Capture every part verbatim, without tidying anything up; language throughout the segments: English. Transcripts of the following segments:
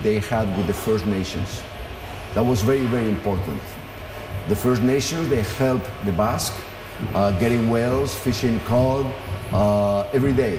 they had with the First Nations. That was very, very important. The First Nations, they helped the Basque uh, getting whales, fishing cod uh, every day.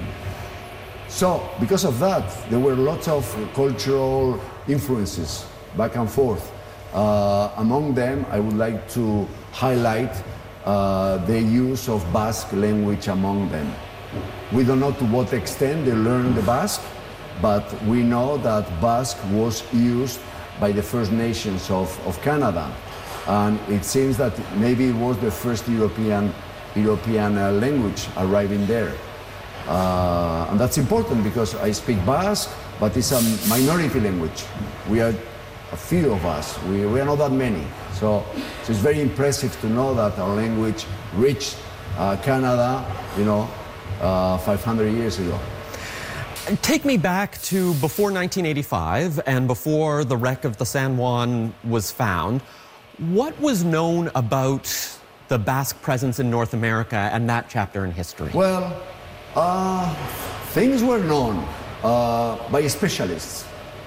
So, because of that, there were lots of cultural influences back and forth. Uh, among them, I would like to highlight uh, the use of Basque language among them. We don't know to what extent they learned the Basque, but we know that Basque was used by the First Nations of, of Canada. And it seems that maybe it was the first European, European uh, language arriving there. Uh, and that's important because I speak Basque, but it's a minority language. We are a few of us, we, we are not that many. So, so it's very impressive to know that our language reached uh, Canada, you know, uh, five hundred years ago. Take me back to before nineteen eighty-five and before the wreck of the San Juan was found. What was known about the Basque presence in North America and that chapter in history? Well, uh, things were known uh, by specialists,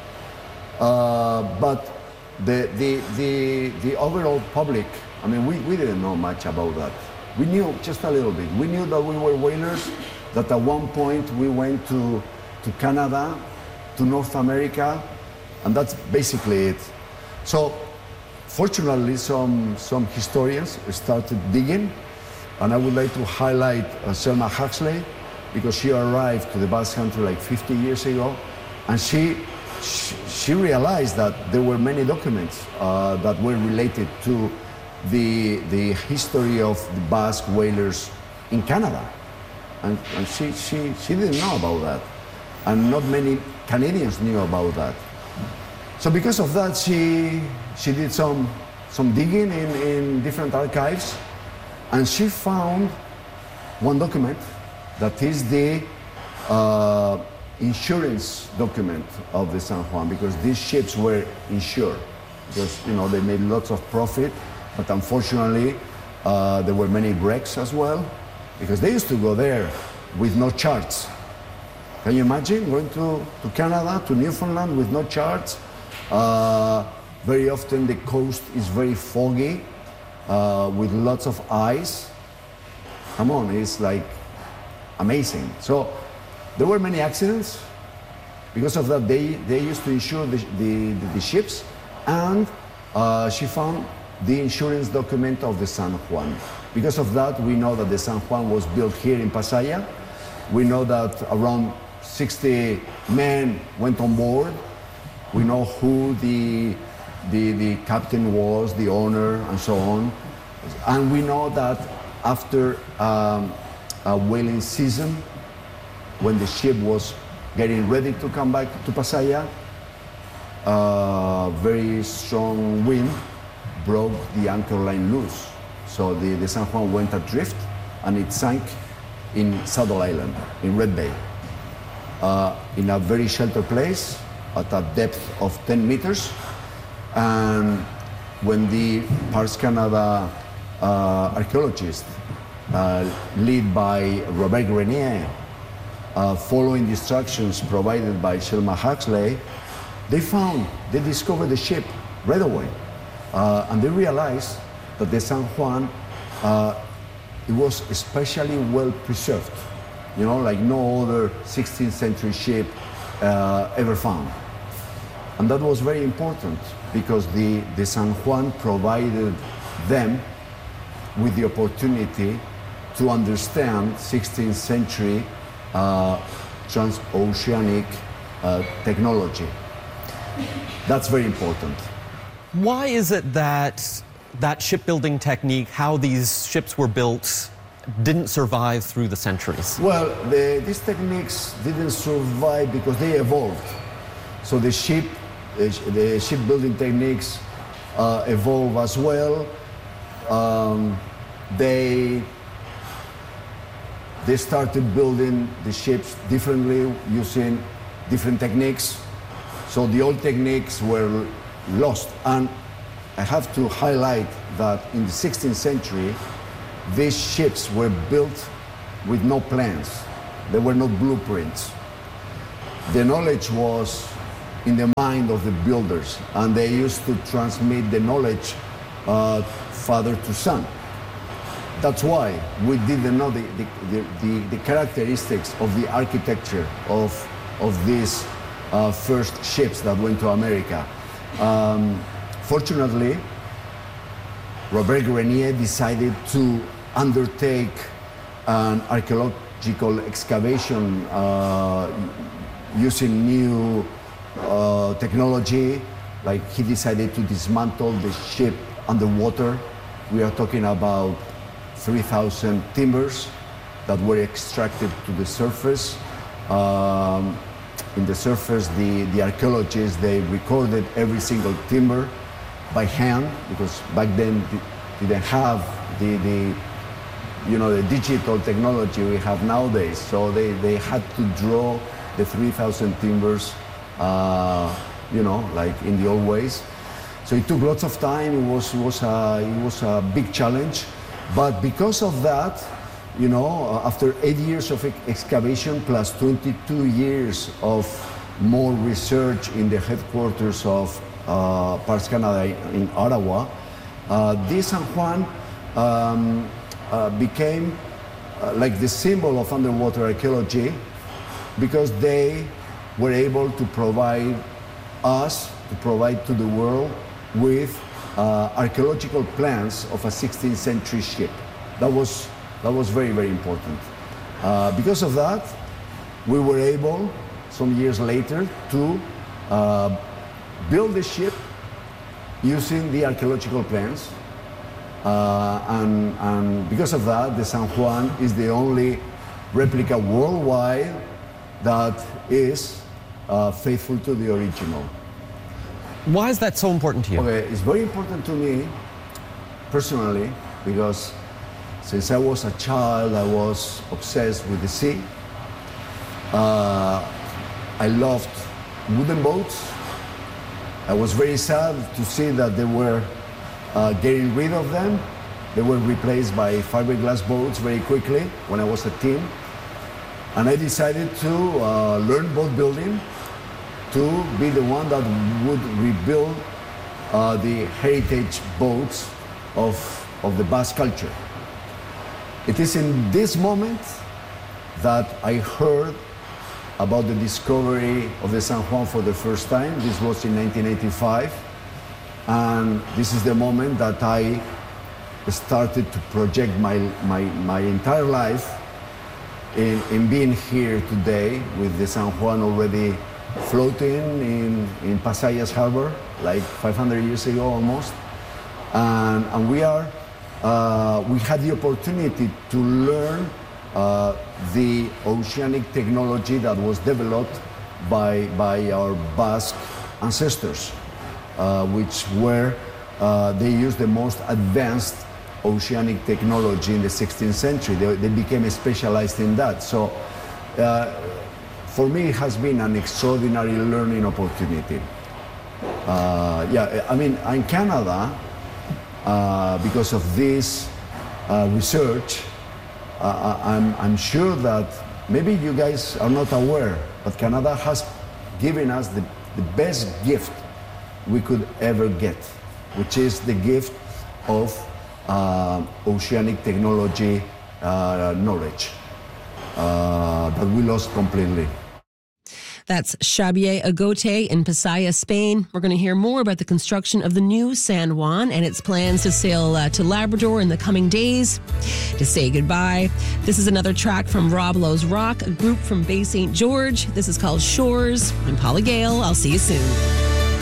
uh, but the, the, the, the overall public, I mean, we, we didn't know much about that. We knew just a little bit. We knew that we were whalers, that at one point we went to, to Canada, to North America, and that's basically it. So, fortunately, some, some historians started digging, and I would like to highlight uh, Selma Huxley, because she arrived to the Basque Country like fifty years ago, and she, she, she realized that there were many documents uh, that were related to the, the history of the Basque whalers in Canada. And, and she, she, she didn't know about that, and not many Canadians knew about that. So because of that, she, she did some, some digging in, in different archives, and she found one document that is the uh, insurance document of the San Juan, because these ships were insured, because you know they made lots of profit, but unfortunately uh, there were many wrecks as well, because they used to go there with no charts. Can you imagine going to, to Canada, to Newfoundland with no charts? Uh, very often the coast is very foggy, uh, with lots of ice. Come on, it's like amazing. So there were many accidents. Because of that, they, they used to insure the, the, the, the ships, and uh, she found the insurance document of the San Juan. Because of that, we know that the San Juan was built here in Pasaya. We know that around sixty men went on board. We know who the, the, the captain was, the owner, and so on. And we know that after um, a whaling season, when the ship was getting ready to come back to Pasaya, a very strong wind broke the anchor line loose. So the, the San Juan went adrift, and it sank in Saddle Island, in Red Bay, uh, in a very sheltered place, at a depth of ten meters. And when the Parks Canada uh, archaeologists, uh, led by Robert Grenier, uh, following the instructions provided by Selma Huxley, they found, they discovered the ship right away. Uh, and they realized that the San Juan, uh, it was especially well preserved, you know, like no other sixteenth century ship uh, ever found. And that was very important because the, the San Juan provided them with the opportunity to understand sixteenth century uh, transoceanic uh, technology. That's very important. Why is it that that shipbuilding technique, how these ships were built, didn't survive through the centuries? Well, the, these techniques didn't survive because they evolved. So the ship, the shipbuilding techniques uh, evolve as well. Um, they, they started building the ships differently, using different techniques. So the old techniques were lost. And I have to highlight that in the sixteenth century, these ships were built with no plans. There were no blueprints. The knowledge was in the mind of the builders, and they used to transmit the knowledge uh, father to son. That's why we didn't know the, the, the, the, the characteristics of the architecture of, of these uh, first ships that went to America. Um, fortunately, Robert Grenier decided to undertake an archaeological excavation uh, using new uh, technology. Like, he decided to dismantle the ship underwater. We are talking about three thousand timbers that were extracted to the surface. Um, in the surface, the, the archaeologists, they recorded every single timber by hand, because back then they didn't have the, the you know, the digital technology we have nowadays. So they, they had to draw the three thousand timbers, uh, you know, like in the old ways. So it took lots of time. It was, was, a, it was a big challenge. But because of that, you know, after eight years of excavation plus twenty-two years of more research in the headquarters of uh, Parts Canada in Ottawa, uh, this San Juan um, uh, became uh, like the symbol of underwater archaeology, because they were able to provide us, to provide to the world with uh, archaeological plans of a sixteenth century ship. That was, that was very, very important. Uh, because of that, we were able, some years later, to uh, build the ship using the archaeological plans. Uh, and, and because of that, the San Juan is the only replica worldwide that is uh, faithful to the original. Why is that so important to you? Okay, it's very important to me personally, because since I was a child, I was obsessed with the sea. Uh, I loved wooden boats. I was very sad to see that they were uh, getting rid of them. They were replaced by fiberglass boats very quickly when I was a teen. And I decided to uh, learn boat building, to be the one that would rebuild uh, the heritage boats of, of the Basque culture. It is in this moment that I heard about the discovery of the San Juan for the first time. This was in nineteen eighty-five. And this is the moment that I started to project my, my, my entire life in, in being here today with the San Juan already floating in, in Pasayas Harbor, like five hundred years ago almost. And, and we are, uh, we had the opportunity to learn uh, the oceanic technology that was developed by, by our Basque ancestors, uh, which were, uh, they used the most advanced oceanic technology in the sixteenth century. They, they became specialized in that. So uh, for me, it has been an extraordinary learning opportunity. Uh, yeah, I mean, in Canada, uh, because of this uh, research, uh, I'm, I'm sure that maybe you guys are not aware, but Canada has given us the, the best gift we could ever get, which is the gift of uh, oceanic technology uh, knowledge uh, that we lost completely. That's Xavier Agote in Pasaia, Spain. We're going to hear more about the construction of the new San Juan and its plans to sail uh, to Labrador in the coming days. To say goodbye, this is another track from Rob Lowe's Rock, a group from Bay Saint George. This is called Shores. I'm Paula Gale. I'll see you soon.